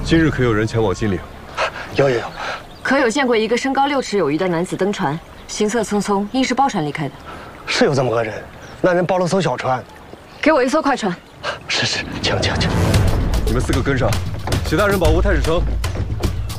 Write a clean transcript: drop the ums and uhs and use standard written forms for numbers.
今日可有人前往金陵？ 有。 可有见过一个身高6尺有余的男子登船，行色匆匆，应是包船离开的。 是有这么个人，那人包了艘小船。 给我一艘快船。 是，请。 你们4个跟上，许大人保护太史城，